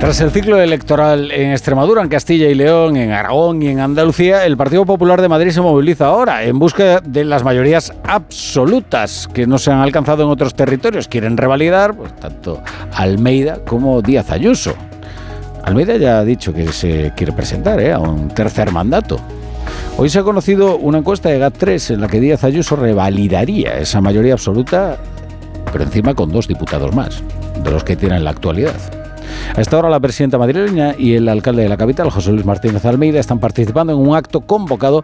Tras el ciclo electoral en Extremadura, en Castilla y León, en Aragón y en Andalucía, el Partido Popular de Madrid se moviliza ahora en busca de las mayorías absolutas que no se han alcanzado en otros territorios. Quieren revalidar pues, tanto Almeida como Díaz Ayuso. Almeida ya ha dicho que se quiere presentar a un tercer mandato. Hoy se ha conocido una encuesta de GAT3 en la que Díaz Ayuso revalidaría esa mayoría absoluta, pero encima con 2 diputados más, de los que tiene en la actualidad. A esta hora la presidenta madrileña y el alcalde de la capital, José Luis Martínez Almeida, están participando en un acto convocado,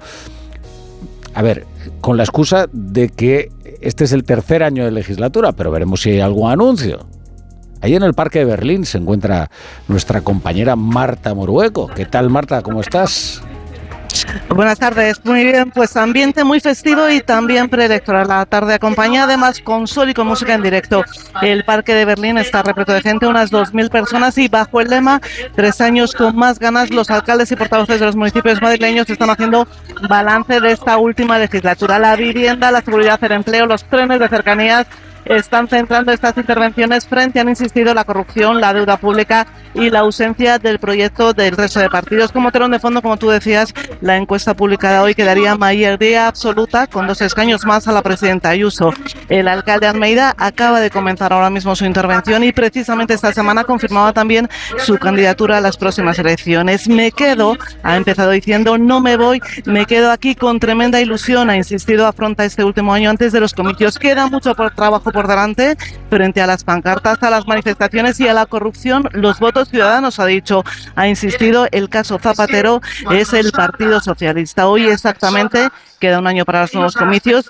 con la excusa de que este es el tercer año de legislatura, pero veremos si hay algún anuncio. Ahí en el Parque de Berlín se encuentra nuestra compañera Marta Morueco. ¿Qué tal, Marta? ¿Cómo estás? Buenas tardes, muy bien, pues ambiente muy festivo y también preelectoral. La tarde acompañada además con sol y con música en directo. El Parque de Berlín está repleto de gente, unas 2.000 personas, y bajo el lema 3 años con más ganas, los alcaldes y portavoces de los municipios madrileños están haciendo balance de esta última legislatura. La vivienda, la seguridad, el empleo, los trenes de cercanías están centrando estas intervenciones frente, han insistido, la corrupción, la deuda pública y la ausencia del proyecto del resto de partidos. Como telón de fondo, como tú decías, la encuesta publicada hoy que daría mayoría absoluta con 2 escaños más a la presidenta Ayuso. El alcalde Almeida acaba de comenzar ahora mismo su intervención y precisamente esta semana confirmaba también su candidatura a las próximas elecciones. Ha empezado diciendo, no me voy, me quedo aquí con tremenda ilusión, ha insistido, afronta este último año antes de los comicios. Queda mucho trabajo por delante frente a las pancartas, a las manifestaciones y a la corrupción. Los votos ciudadanos, ha dicho, ha insistido, el caso Zapatero es el Partido Socialista. Hoy exactamente queda un año para los nuevos comicios,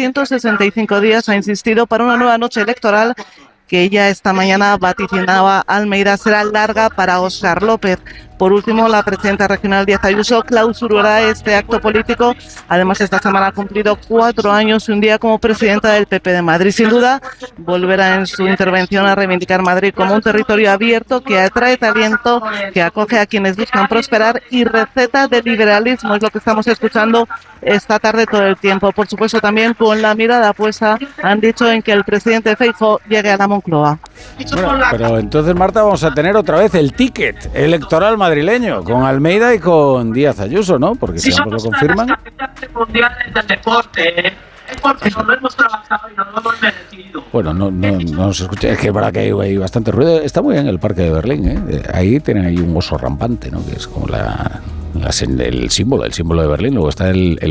365 días, ha insistido, para una nueva noche electoral que ya esta mañana vaticinaba Almeida será larga para Óscar López. Por último, la presidenta regional Díaz Ayuso clausurará este acto político. Además, esta semana ha cumplido 4 años y un día como presidenta del PP de Madrid. Sin duda, volverá en su intervención a reivindicar Madrid como un territorio abierto que atrae talento, que acoge a quienes buscan prosperar y receta de liberalismo. Es lo que estamos escuchando esta tarde todo el tiempo. Por supuesto, también con la mirada puesta, han dicho, en que el presidente Feijóo llegue a la Moncloa. Bueno, pero entonces, Marta, vamos a tener otra vez el ticket electoral madrileño, con Almeida y con Díaz Ayuso, ¿no? Porque si ambos lo confirman. Bueno, no se escucha, es que es verdad que hay bastante ruido. Está muy bien el Parque de Berlín, ¿eh? Ahí tienen ahí un oso rampante, ¿no? Que es como el símbolo de Berlín. Luego está el